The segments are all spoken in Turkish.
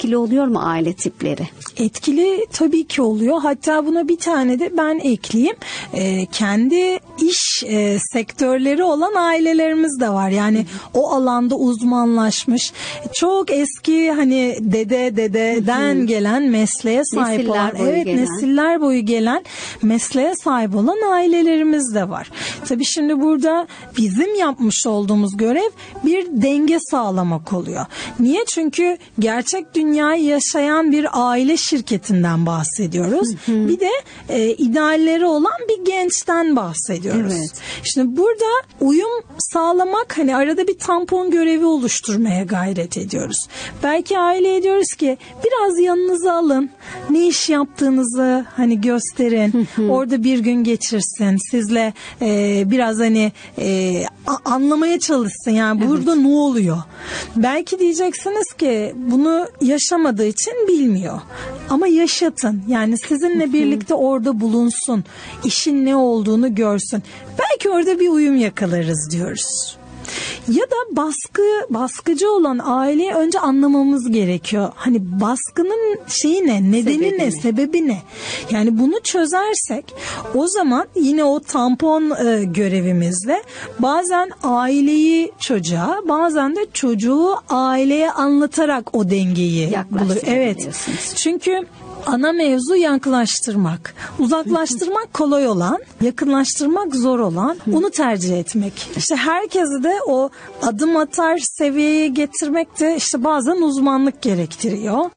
etkili oluyor mu aile tipleri? Etkili tabii ki oluyor. Hatta buna bir tane de ben ekleyeyim. Kendi iş sektörleri olan ailelerimiz de var. Yani o alanda uzmanlaşmış. Çok eski hani dededen gelen mesleğe sahip Nesiller olan, boyu gelen. nesiller boyu gelen mesleğe sahip olan ailelerimiz de var. Tabii şimdi burada bizim yapmış olduğumuz görev bir denge sağlamak oluyor. Niye? Çünkü gerçek dünyayı yaşayan bir aile şirketinden bahsediyoruz. Bir de idealleri olan bir gençten bahsediyoruz. Evet. Şimdi burada uyum sağlamak, hani arada bir tampon görevi oluşturmaya gayret ediyoruz. Belki aileye diyoruz ki biraz yanınıza alın. Ne iş yaptığınızı hani gösterin. Orada bir gün geçirsin. Sizle biraz hani anlamaya çalışsın. Yani burada ne oluyor? Belki diyeceksiniz ki bunu yaşamadığı için bilmiyor. Ama yaşatın. Yani sizinle birlikte orada bulunsun. İşin ne olduğunu görsün. Belki orada bir uyum yakalarız diyoruz. Ya da baskıcı olan aileyi önce anlamamız gerekiyor. Hani baskının şeyi ne, nedeni ne, sebebi ne? Yani bunu çözersek o zaman yine o tampon görevimizle bazen aileyi çocuğa, bazen de çocuğu aileye anlatarak o dengeyi buluyor. Evet. Çünkü ana mevzu yaklaştırmak. Uzaklaştırmak kolay olan, yakınlaştırmak zor olan, onu tercih etmek. İşte herkesi de o adım atar seviyeye getirmek de işte bazen uzmanlık gerektiriyor.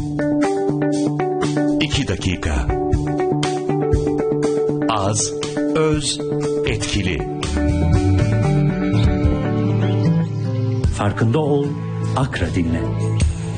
2 dakika. Az, öz, etkili. Farkında ol, Akra dinle.